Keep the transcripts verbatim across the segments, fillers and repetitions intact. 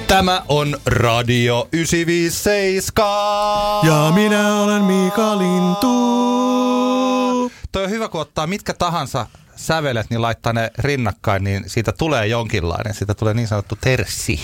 Tämä on Radio yhdeksänsataaviisikymmentäseitsemän. Ja minä olen Mika Lintu. Toi on hyvä, kun ottaa mitkä tahansa sävelet, niin laittaa ne rinnakkain, niin siitä tulee jonkinlainen. Siitä tulee niin sanottu terssi.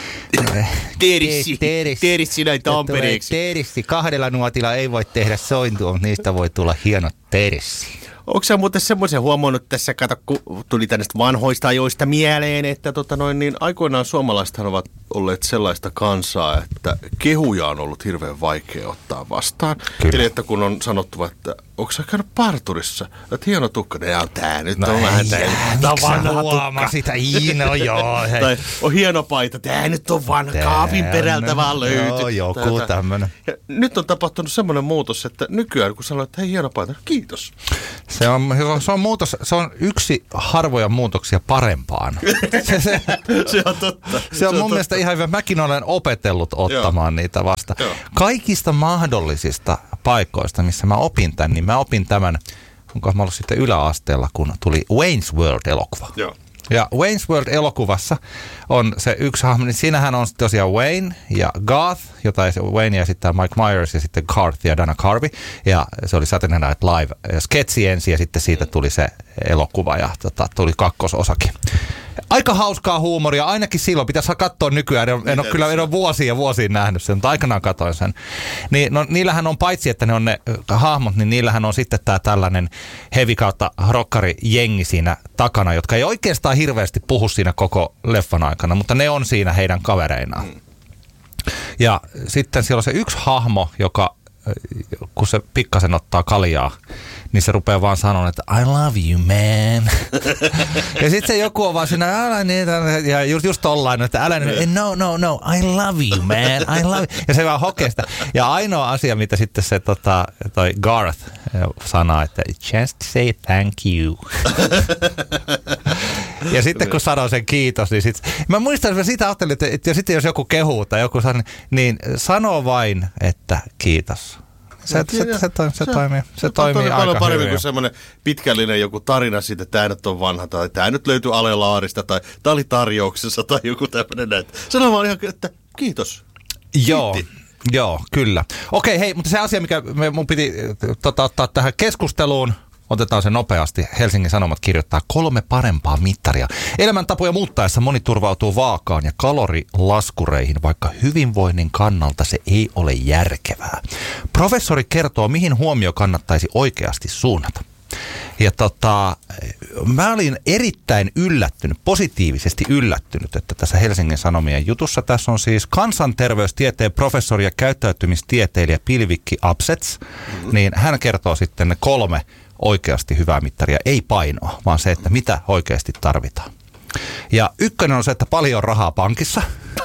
Terissi. Terissi näin Tampereeksi. Terissi. Kahdella nuotilla ei voi tehdä sointua, mutta niistä voi tulla hieno terissi. Onko sä muuten semmoisen huomannut tässä, kato, kun tuli tänne vanhoista ajoista mieleen, että tota noin, niin aikoinaan suomalaisethan ovat olleet sellaista kansaa, että kehuja on ollut hirveän vaikea ottaa vastaan. Kyllä. Eli että kun on sanottu, että onko sä käynyt parturissa? Että hieno tukka, no tää nyt no on vähän tää. Miksi sä huomaa sitä? No joo. Hei. Tai on hieno paita, tää nyt on vanha, kaapin perältä vaan löytyy. Joo, joku tämmönen. Ja nyt on tapahtunut semmoinen muutos, että nykyään kun sanoo, että hei hieno paita, kiitos. Se on, se on muutos, se on yksi harvoja muutoksia parempaan. Se, se, se on totta. Se, se on mun totta. Mielestä ihan hyvä. Mäkin olen opetellut ottamaan Joo. niitä vasta. Joo. Kaikista mahdollisista paikoista, missä mä opin tämän, niin mä opin tämän, onko mä ollut sitten yläasteella, kun tuli Wayne's World-elokuva. Joo. Ja Wayne's World-elokuvassa on se yksi hahmo, niin siinähän on tosiaan Wayne ja Garth, jota Wayne ja sitten Mike Myers ja sitten Garth ja Dana Carvey. Ja se oli Saturday Night Live sketsi ensin ja sitten siitä tuli se elokuva ja tota, tuli kakkososakin. Aika hauskaa huumoria, ainakin silloin. Pitäisi katsoa nykyään. En, en ole kyllä en ole vuosia ja vuosia nähnyt sen, mutta aikanaan katsoin sen. Niin, no, niillähän on paitsi, että ne on ne hahmot, niin niillähän on sitten tämä tällainen heavy kautta rockari-jengi siinä takana, jotka ei oikeastaan hirveästi puhu siinä koko leffan aikana, mutta ne on siinä heidän kavereinaan. Mm. Ja sitten siellä on se yksi hahmo, joka, kun se pikkasen ottaa kaljaa, niin se rupeaa vaan sanomaan, että I love you, man. Ja sitten se joku on vaan siinä, älä niitä, ja just, just tollain, että älä niitä, no, no, no, I love you, man, I love you. Ja se vaan hokee sitä. Ja ainoa asia, mitä sitten se tota, toi Garth sanoo, että just say thank you. Ja sitten kun sanoo sen kiitos, niin sitten, mä muistan, että mä siitä ajattelin, että, että sitten jos joku kehuu tai joku sanoo, niin sanoo vain, että kiitos. Se, se, se, se, to, se, se toimii, se, se toimii aika paljon paremmin hyvin. Kuin semmoinen pitkällinen joku tarina siitä, että tämä nyt on vanha, tai tämä nyt löytyy Alelaarista, tai tämä oli tarjouksessa, tai joku tämmöinen näin. Sano vaan ihan, että kiitos. Joo, joo, kyllä. Okei, hei, mutta se asia, mikä me, mun piti tota, ottaa tähän keskusteluun, otetaan se nopeasti. Helsingin Sanomat kirjoittaa kolme parempaa mittaria. Elämäntapoja muuttaessa moni turvautuu vaakaan ja kalorilaskureihin, vaikka hyvinvoinnin kannalta se ei ole järkevää. Professori kertoo, mihin huomio kannattaisi oikeasti suunnata. Ja tota, mä olin erittäin yllättynyt, positiivisesti yllättynyt, että tässä Helsingin Sanomien jutussa tässä on siis kansanterveystieteen professori ja käyttäytymistieteilijä Pilvikki Absets, mm-hmm. niin hän kertoo sitten ne kolme oikeasti hyvää mittaria, ei painoa, vaan se, että mitä oikeasti tarvitaan. Ja ykkönen on se, että paljon on rahaa pankissa.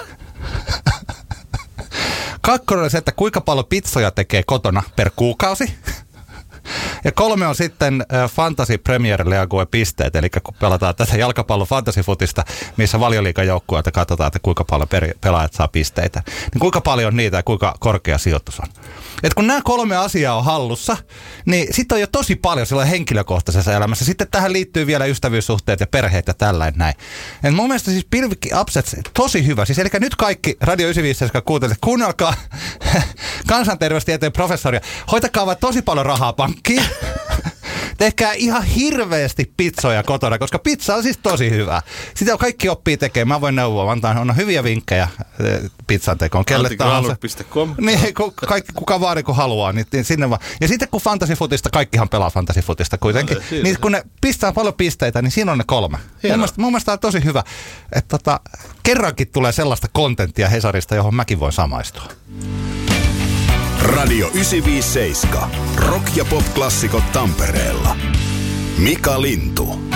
Kakkonen on se, että kuinka paljon pizzoja tekee kotona per kuukausi. Ja kolme on sitten äh, Fantasy Premier League-pisteet, eli kun pelataan tätä jalkapallon fantasyfutista, missä valioliigajoukkueelta katsotaan, että kuinka paljon per- pelaajat saa pisteitä, niin kuinka paljon niitä ja kuinka korkea sijoitus on. Et kun nämä kolme asiaa on hallussa, niin sitten on jo tosi paljon silloin henkilökohtaisessa elämässä. Sitten tähän liittyy vielä ystävyyssuhteet ja perheet ja tällainen näin. Et mun mielestä siis Pilvikki Absets tosi hyvä. Siis eli nyt kaikki Radio yhdeksänsataaviisikymmentäseitsemän kuuntelijat, kuunnelkaa kansanterveystieteen professoria. Hoitakaa vaan tosi paljon rahaa pankkiin. Tehkää ihan hirveästi pizzoja kotona, koska pizza on siis tosi hyvä. Sitä kaikki oppii tekemään. Mä voin neuvoa, antaa on hyviä vinkkejä pizzan tekoon. Kelle tahansa. piste com Niin, kaikki, kuka vaan kun haluaa, niin, niin sinne vaan. Ja sitten kun fantasyfutista, kaikkihan pelaa fantasyfutista kuitenkin, no, niin kun ne pistää paljon pisteitä, niin siinä on ne kolme. Mun mielestä, mun mielestä on tosi hyvä, että tota, kerrankin tulee sellaista kontenttia Hesarista, johon mäkin voin samaistua. Radio yhdeksänsataaviisikymmentäseitsemän. Rock- ja pop-klassikot Tampereella. Mika Lintu.